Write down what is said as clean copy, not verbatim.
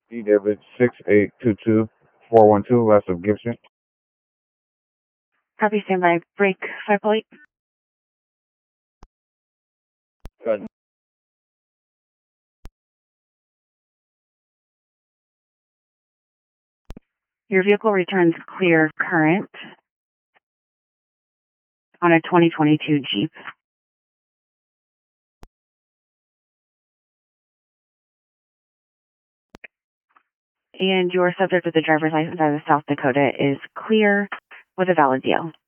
David 6822412 west of Gibson. Copy, standby. Break 5 Good. Your vehicle returns clear current on a 2022 Jeep. And your subject with the driver's license out of South Dakota is clear with a valid deal.